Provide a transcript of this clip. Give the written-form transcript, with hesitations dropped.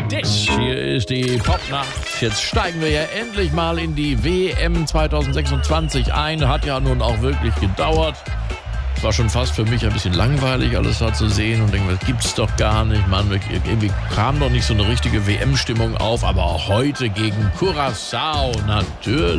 Das hier ist die Popnacht. Jetzt steigen wir ja endlich mal in die WM 2026 ein. Hat ja nun auch wirklich gedauert. Es war schon fast für mich ein bisschen langweilig, alles da zu sehen und denke, das gibt's doch gar nicht. Man, irgendwie kam doch nicht so eine richtige WM-Stimmung auf, aber auch heute gegen Curaçao natürlich.